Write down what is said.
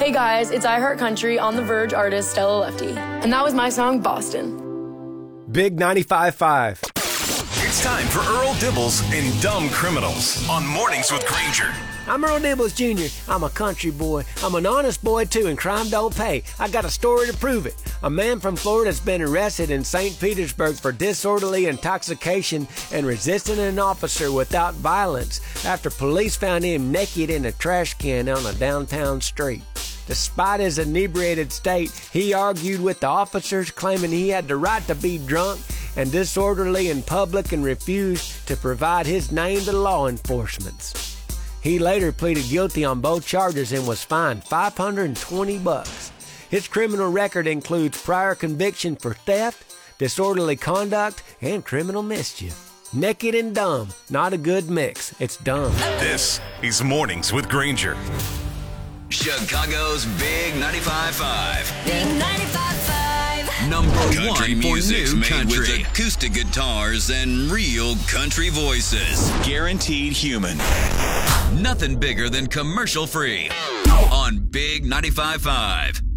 Hey guys, it's I Heart Country on The Verge artist Stella Lefty. And that was my song, Boston. Big 95.5. It's time for Earl Dibbles and Dumb Criminals on Mornings with Granger. I'm Earl Dibbles Jr. I'm a country boy. I'm an honest boy, too, and crime don't pay. I got a story to prove it. A man from Florida has been arrested in St. Petersburg for disorderly intoxication and resisting an officer without violence after police found him naked in a trash can on a downtown street. Despite his inebriated state, he argued with the officers, claiming he had the right to be drunk and disorderly in public and refused to provide his name to law enforcement. He later pleaded guilty on both charges and was fined $520. His criminal record includes prior conviction for theft, disorderly conduct, and criminal mischief. Naked and dumb, not a good mix. It's dumb. This is Mornings with Granger. Chicago's Big 95.5. Big 95.5. Number Country one for music's new made country. with acoustic guitars and real country voices. Guaranteed human. Nothing bigger than commercial free on Big 95.5.